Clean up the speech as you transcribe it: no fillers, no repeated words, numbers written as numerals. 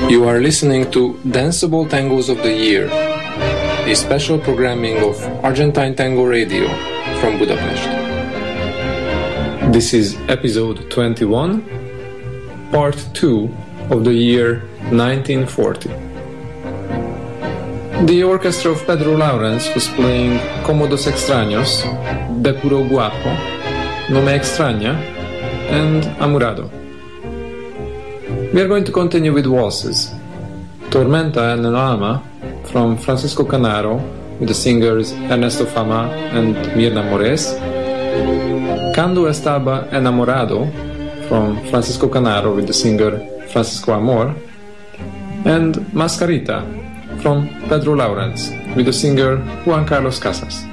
You are listening to Danceable Tangos of the Year, a special programming of Argentine Tango Radio from Budapest. This is episode 21, part 2 of the year 1940. The orchestra of Pedro Lawrence was playing Cómodos Extraños, De Puro Guapo, No Me Extraña, and Amurado. We are going to continue with waltzes. Tormenta en el Alma from Francisco Canaro with the singers Ernesto Fama and Mirna Mores. Cando Estaba Enamorado from Francisco Canaro with the singer Francisco Amor. And Mascarita from Pedro Lawrence with the singer Juan Carlos Casas.